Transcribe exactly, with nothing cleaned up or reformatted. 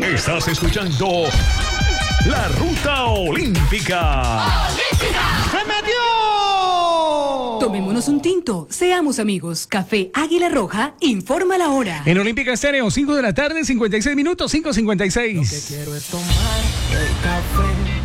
Estás escuchando La Ruta Olímpica. ¡Se metió! Tomémonos un tinto, seamos amigos. Café Águila Roja informa la hora. En Olímpica Estéreo, cinco de la tarde, cincuenta y seis minutos, cinco cincuenta y seis. Lo que quiero es tomar el café.